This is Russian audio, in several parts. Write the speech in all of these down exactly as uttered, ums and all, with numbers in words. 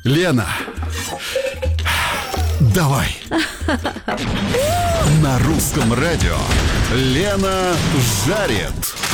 Лена, давай. На русском радио Лена жарит.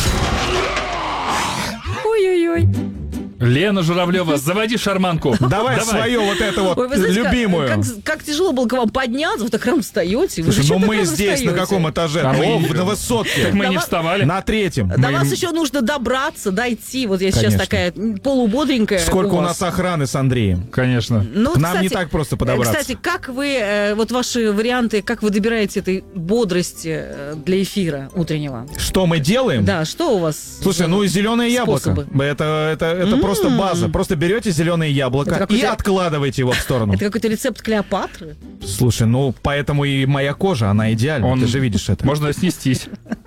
Ой-ой-ой. Лена Журавлева, заводи шарманку. Давай, Давай. свою вот эту вот Ой, вы знаете, любимую. Как, как, как тяжело было к вам подняться, вы так рано встаете. Слушай, ну мы здесь встаете? На каком этаже? А О, мы... на высотке. Так мы до не вставали. На третьем. До мы... вас еще нужно добраться, дойти. Вот я Конечно. сейчас такая полубодренькая. Сколько у, у нас охраны с Андреем. Конечно. Ну, к нам кстати, не так просто подобраться. Кстати, как вы, вот ваши варианты, как вы добираете этой бодрости для эфира утреннего? Что мы делаем? Да, что у вас? Слушай, ну зеленое яблоко. Это, это, это mm-hmm. просто база. Просто берете зеленое яблоко и откладываете его в сторону. Это какой-то рецепт Клеопатры? Слушай, ну поэтому и моя кожа, она идеальна. Он... Ты же видишь это. Можно снестись.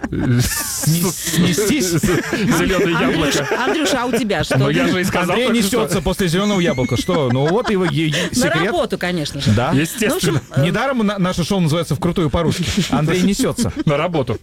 Снестись? Зеленое яблоко. Андрюша, а у тебя что? Ну я же и сказал. Андрей несется после зеленого яблока. Что? Ну вот его секрет. На работу, конечно же. Да. Естественно. Недаром наше шоу называется «Вкрутую по-русски». Андрей несется. На работу.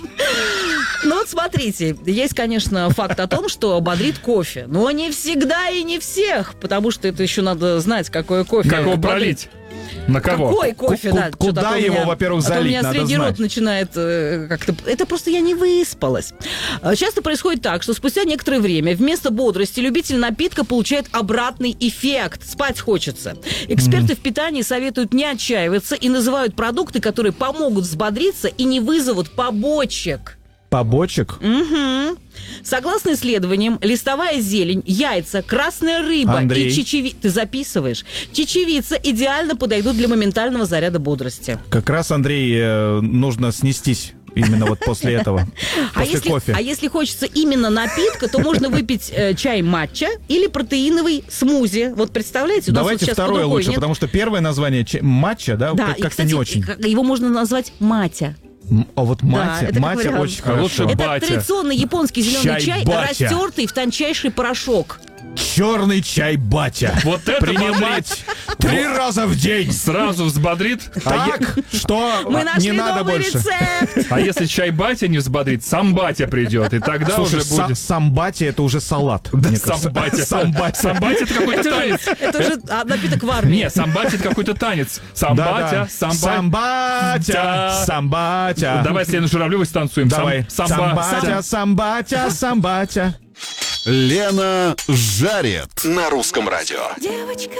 Ну вот смотрите, есть, конечно, факт о том, что бодрит кофе. Но не всегда и не всех, потому что это еще надо знать, какое кофе. Как его пролить? На кого? Какой кофе, да. Куда его, во-первых, залить, надо знать. У меня средний знать. рот начинает э, как-то... Это просто я не выспалась. Часто происходит так, что спустя некоторое время вместо бодрости любитель напитка получает обратный эффект. Спать хочется. Эксперты mm-hmm. в питании советуют не отчаиваться и называют продукты, которые помогут взбодриться и не вызовут побочек. Побочек? Угу. Согласно исследованиям, листовая зелень, яйца, красная рыба Андрей. и чечевица... Ты записываешь? Чечевица идеально подойдут для моментального заряда бодрости. Как раз, Андрей, э, нужно снестись именно вот после этого, а после если, кофе. А если хочется именно напитка, то можно выпить э, чай матча или протеиновый смузи. Вот представляете? У нас Давайте вот второе другой, лучше, нет? потому что первое название чай, матча, да, да как- и, как-то кстати, не очень. его можно назвать матя. А вот матя, это матя как очень вариант. хорошо. Лучше Это батя. традиционный японский зеленый Чай чай, батя. растертый в тончайший порошок. Черный чай батя. Вот это принимать три раза в день. Сразу взбодрит. Так, что Мы нашли не надо новый больше. рецепт. А если чай батя не взбодрит, сам батя придет, и тогда Слушай, уже са- будет. сам батя это уже салат. Да, мне сам кажется. батя. Сам батя. Сам батя это какой-то Это танец. же, это же а, напиток в армии. Не, сам батя это какой-то танец. Сам Да, батя, да. сам Сам батя. батя, сам батя. Давай с Леной Журавлевой станцуем. Давай. Сам, Сам самба- батя, сам батя, сам батя. Лена жарит. На русском радио. Девочка.